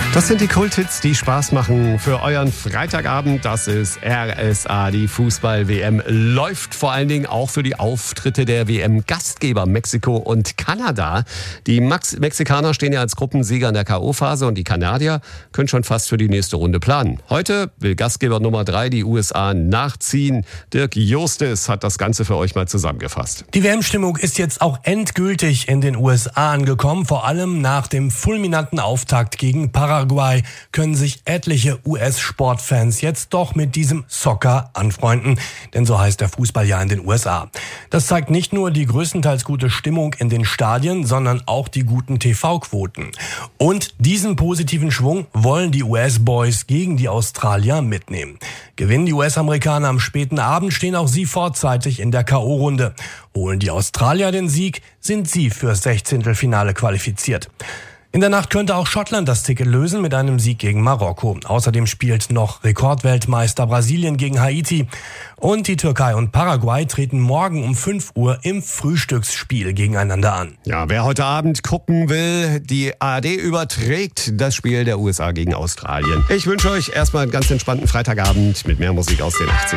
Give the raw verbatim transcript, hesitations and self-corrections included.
Das sind die Kulthits, die Spaß machen für euren Freitagabend. Das ist R S A, die Fußball-W M läuft vor allen Dingen auch für die Auftritte der W M-Gastgeber Mexiko und Kanada. Die Max- Mexikaner stehen ja als Gruppensieger in der K O-Phase und die Kanadier können schon fast für die nächste Runde planen. Heute will Gastgeber Nummer drei die U S A nachziehen. Dirk Justis hat das Ganze für euch mal zusammengefasst. Die W M-Stimmung ist jetzt auch endgültig in den U S A angekommen. Vor allem nach dem fulminanten Auftakt gegen Paraguay können sich etliche U S-Sportfans jetzt doch mit diesem Soccer anfreunden. Denn so heißt der Fußball ja in den U S A. Das zeigt nicht nur die größtenteils gute Stimmung in den Stadien, sondern auch die guten T V-Quoten. Und diesen positiven Schwung wollen die U S-Boys gegen die Australier mitnehmen. Gewinnen die U S-Amerikaner am späten Abend, stehen auch sie vorzeitig in der K O-Runde. Holen die Australier den Sieg, sind sie fürs Sechzehntelfinale qualifiziert. In der Nacht könnte auch Schottland das Ticket lösen mit einem Sieg gegen Marokko. Außerdem spielt noch Rekordweltmeister Brasilien gegen Haiti. Und die Türkei und Paraguay treten morgen um fünf Uhr im Frühstücksspiel gegeneinander an. Ja, wer heute Abend gucken will, die A R D überträgt das Spiel der U S A gegen Australien. Ich wünsche euch erstmal einen ganz entspannten Freitagabend mit mehr Musik aus den achtziger.